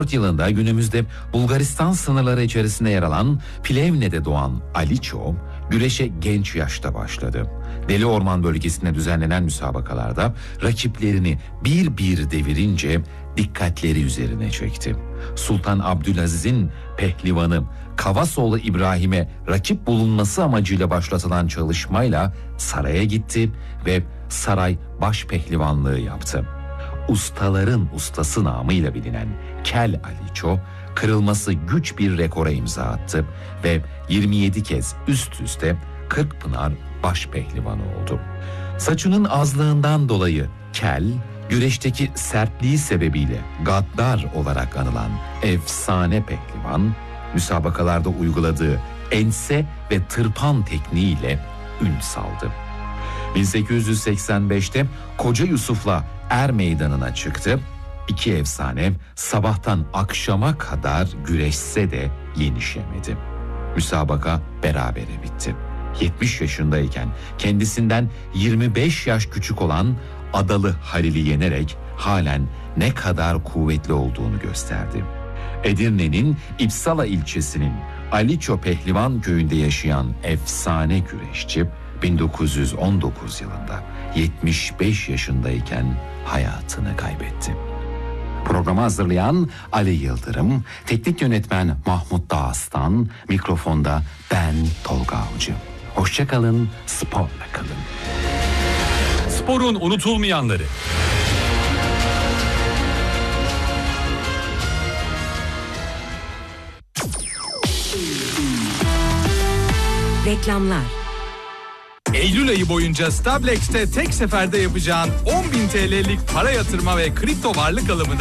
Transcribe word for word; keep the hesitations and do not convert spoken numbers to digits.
yılında günümüzde Bulgaristan sınırları içerisinde yer alan Plevne'de doğan Aliço, güreşe genç yaşta başladı. Deli Orman bölgesinde düzenlenen müsabakalarda rakiplerini bir bir devirince dikkatleri üzerine çekti. Sultan Abdülaziz'in pehlivanı Kavasoğlu İbrahim'e rakip bulunması amacıyla başlatılan çalışmayla saraya gitti ve saray baş pehlivanlığı yaptı. Ustaların ustası namıyla bilinen Kel Aliço, kırılması güç bir rekora imza attı ve yirmi yedi kez üst üste Kırkpınar baş pehlivanı oldu. Saçının azlığından dolayı Kel, güreşteki sertliği sebebiyle gaddar olarak anılan efsane pehlivan, müsabakalarda uyguladığı ense ve tırpan tekniğiyle ün saldı. bin sekiz yüz seksen beşte Koca Yusuf'la Er Meydanı'na çıktı. İki efsane sabahtan akşama kadar güreşse de yenişemedi. Müsabaka berabere bitti. yetmiş yaşındayken kendisinden yirmi beş yaş küçük olan Adalı Halil'i yenerek halen ne kadar kuvvetli olduğunu gösterdi. Edirne'nin İpsala ilçesinin Aliço Pehlivan köyünde yaşayan efsane güreşçi bin dokuz yüz on dokuz yılında yetmiş beş yaşındayken hayatını kaybetti. Programı hazırlayan Ali Yıldırım, teknik yönetmen Mahmut Dağıstan, mikrofonda ben Tolga Avcı. Hoşça kalın, sporla kalın. Sporun unutulmayanları. Reklamlar. Eylül ayı boyunca Stablex'te tek seferde yapacağın on bin T L'lik para yatırma ve kripto varlık alımına